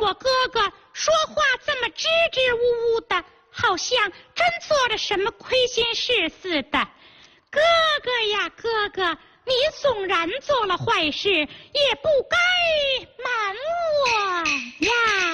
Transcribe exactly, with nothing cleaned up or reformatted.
我哥哥说话这么支支吾吾的，好像真做了什么亏心事似的。哥哥呀，哥哥，你纵然做了坏事，也不该瞒我呀。